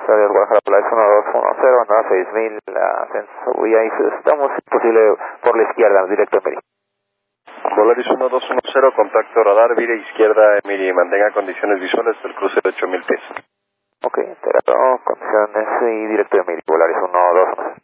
Salió Guadalajara Polaris 1210, andaba 6000, ascenso, y ahí estamos, posible por la izquierda, directo a Miri. Polaris 1210, contacto radar, vire izquierda, Miri, mantenga condiciones visuales del cruce de 8000 pies. Ok, integrado, condiciones y directo de Miri, Polaris 1210.